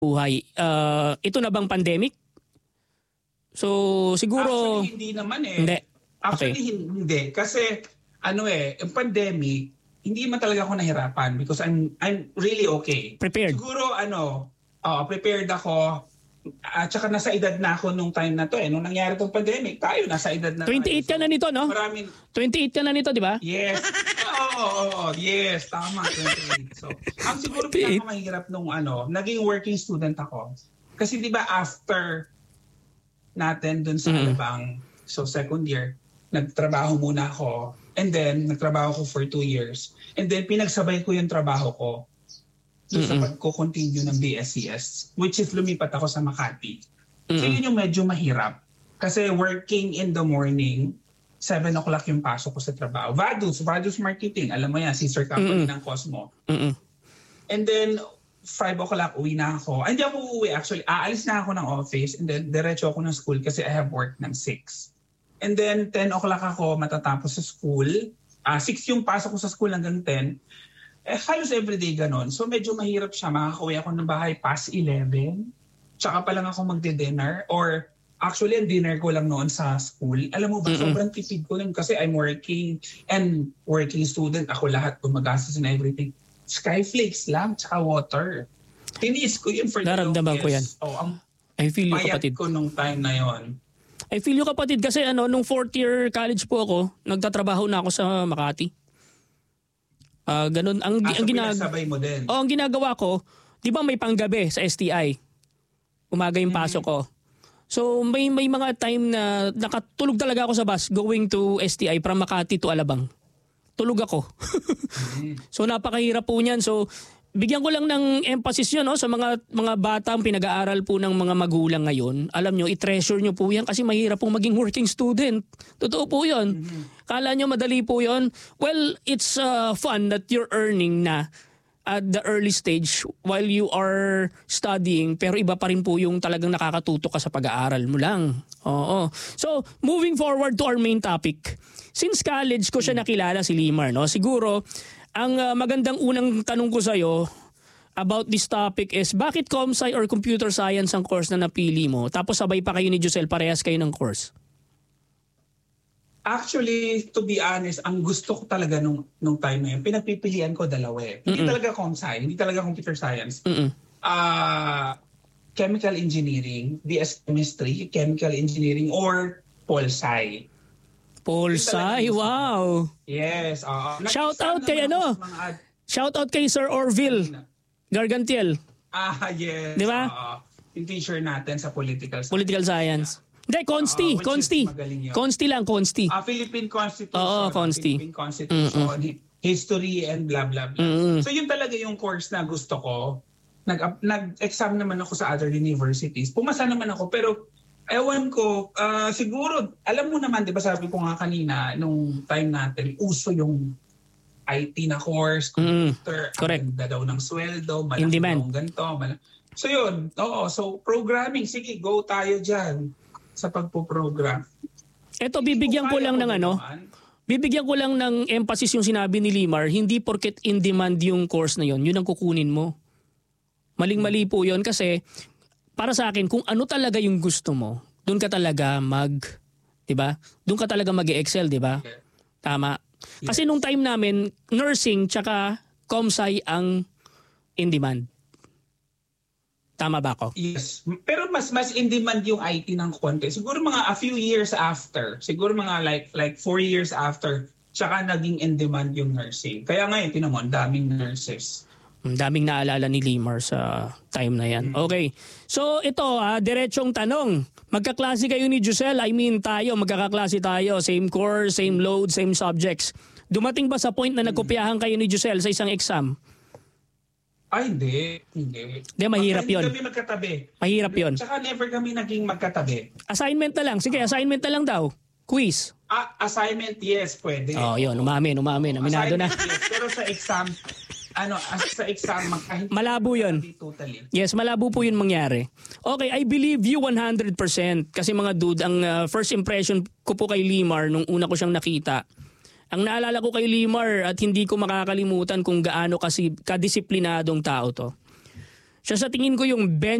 buhay. Ito na bang pandemic? So siguro Actually, hindi naman eh. Hindi. Actually, Okay. hindi. Kasi, yung pandemic, hindi man talaga ako nahirapan because I'm really okay. Prepared. Siguro, prepared ako. At saka nasa edad na ako nung time na to eh. Nung nangyari tong pandemic, tayo nasa edad na 28 ka na nito, no? Maraming, 28 ka na nito, di ba? yes. Oo, yes. Tama, 28. So, ang siguro 28. pinakamahirap nung naging working student ako. Kasi di ba after natin dun sa Alabang, so second year, nagtrabaho muna ako. And then, nagtrabaho ko for 2 years. And then, pinagsabay ko yung trabaho ko doon sa pagko-continue ng BSCS, which is lumipat ako sa Makati. So yun yung medyo mahirap. Kasi working in the morning, 7 o'clock yung pasok ko sa trabaho. Vadus Marketing, alam mo yan, sister company ng Cosmo. And then, 5 o'clock uwi na ako. Hindi ako uuwi actually. Aalis na ako ng office and then diretso ako ng school kasi I have work ng 6. And then 10 o'clock ako matatapos sa school. 6 yung pasok ko sa school hanggang 10. Halos everyday ganon. So medyo mahirap siya. Makakauwi ako ng bahay past 11. Tsaka pa lang ako magde-dinner. Or actually, ang dinner ko lang noon sa school. Alam mo ba, sobrang tipid ko lang kasi I'm working and working student. Ako lahat gumagastos and everything. Skyflakes lang, tsaka water. Tiniis ko yun for the Naramdaman ko yan. Ang I feel you, payat kapatid. ko nung time na yon. I feel you, kapatid, kasi nung 4th year college po ako, nagtatrabaho na ako sa Makati. Ganun ang pinagsabay mo din. ang ginagawa ko, 'di ba may panggabi sa STI? Umaga yung pasok ko. So may mga time na nakatulog talaga ako sa bus going to STI from Makati to Alabang. Tulog ako. So napakahirap po niyan. So bigyan ko lang ng emphasis 'yon, no, sa mga batang pinag-aaral po ng mga magulang ngayon. Alam nyo, i-treasure nyo po 'yan kasi mahirap pong maging working student. Totoo po 'yon. Kala nyo madali po 'yon. Well, it's fun that you're earning na at the early stage while you are studying, pero iba pa rin po yung talagang nakakatutok ka sa pag-aaral mo lang. Oo. So, moving forward to our main topic. Since college ko siya nakilala, si Limar, no? Siguro ang magandang unang tanong ko sa'yo about this topic is, bakit ComSci or Computer Science ang course na napili mo? Tapos sabay pa kayo ni Josel, parehas kayo ng course. Actually, to be honest, ang gusto ko talaga nung time na yun, pinagpipilian ko dalawa eh. Hindi talaga ComSci, hindi talaga Computer Science. Chemical Engineering, DS Chemistry, Chemical Engineering, or PolSci. PolSci, wow! Yes. Shout out kay Shout out kay Sir Orville Gargantiel. Yes. Di ba? Yung teacher natin sa Political Science. Hindi, Consti lang, Consti. Philippine Constitution. Oo, Consti. Philippine Constitution, History, and blah, blah, blah. So yun talaga yung course na gusto ko. Nag-exam naman ako sa other universities. Pumasa naman ako, pero ewan ko, siguro, alam mo naman, di ba sabi ko nga kanina, nung time natin, uso yung IT na course, computer, ang ganda daw ng sweldo, malaki daw ganito. So yun, so programming, sige, go tayo dyan sa pagpo-program. Eto, bibigyan ko lang ng emphasis yung sinabi ni Limar, hindi porket in demand yung course na yun ang kukunin mo. Maling-mali po yun kasi para sa akin, kung ano talaga yung gusto mo, doon ka talaga diba? Doon ka talaga mag-excel, diba? Tama. Kasi nung time namin, nursing tsaka ComSci ang in demand. Tama ba ako? Yes. Pero mas in demand yung IT ng konti. Siguro mga a few years after. Siguro mga like 4 years after. Tsaka naging in demand yung nursing. Kaya ngayon, tinan mo, ang daming nurses. Ang daming naalala ni Limar sa time na yan. Okay. So ito, diretsong tanong. Magkaklase kayo ni Josel? I mean tayo, magkakaklase tayo. Same course, same load, same subjects. Dumating ba sa point na nagkopyahan kayo ni Josel sa isang exam? Ay, hindi. Hindi, mahirap yun. Hindi kami magkatabi. Mahirap yun. Tsaka never kami naging magkatabi. Assignment na lang. Sige, assignment na lang daw. Quiz. Assignment, yes, pwede. Yun. Umamin. Aminado na. Yes, pero sa exam, malabo yun. Totally. Yes, malabo po yun mangyari. Okay, I believe you 100%. Kasi mga dude, ang first impression ko po kay Limar nung una ko siyang nakita, ang naalala ko kay Limar at hindi ko makakalimutan kung gaano kasi kadisiplinadong tao to. Siya sa tingin ko yung